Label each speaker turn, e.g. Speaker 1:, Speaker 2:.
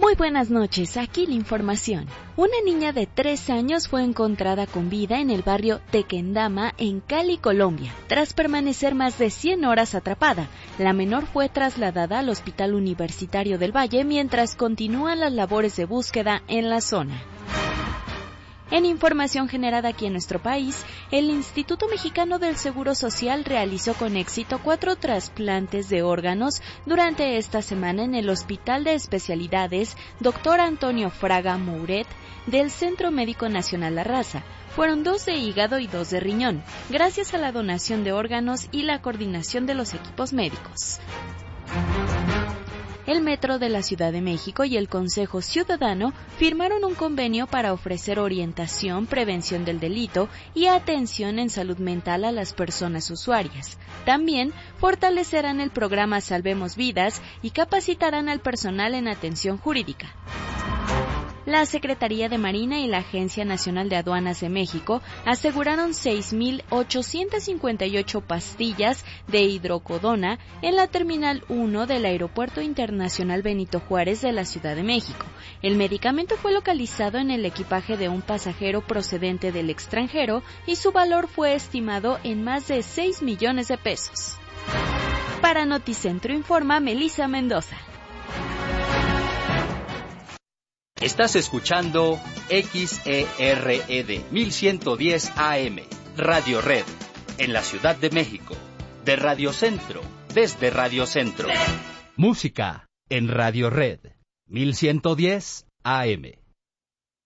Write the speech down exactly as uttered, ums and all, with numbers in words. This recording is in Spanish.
Speaker 1: Muy buenas noches, aquí la información. Una niña de tres años fue encontrada con vida en el barrio Tequendama, en Cali, Colombia, tras permanecer más de cien horas atrapada. La menor fue trasladada al Hospital Universitario del Valle mientras continúan las labores de búsqueda en la zona. En información generada aquí en nuestro país, el Instituto Mexicano del Seguro Social realizó con éxito cuatro trasplantes de órganos durante esta semana en el Hospital de Especialidades doctor Antonio Fraga Mouret del Centro Médico Nacional La Raza. Fueron dos de hígado y dos de riñón, gracias a la donación de órganos y la coordinación de los equipos médicos. El Metro de la Ciudad de México y el Consejo Ciudadano firmaron un convenio para ofrecer orientación, prevención del delito y atención en salud mental a las personas usuarias. También fortalecerán el programa Salvemos Vidas y capacitarán al personal en atención jurídica. La Secretaría de Marina y la Agencia Nacional de Aduanas de México aseguraron seis mil ochocientas cincuenta y ocho pastillas de hidrocodona en la Terminal uno del Aeropuerto Internacional Benito Juárez de la Ciudad de México. El medicamento fue localizado en el equipaje de un pasajero procedente del extranjero y su valor fue estimado en más de seis millones de pesos. Para Noticentro informa Melissa Mendoza.
Speaker 2: Estás escuchando X E R E D mil ciento diez A M, Radio Red, en la Ciudad de México, de Radio Centro, desde Radio Centro. Música en Radio Red, mil ciento diez A M.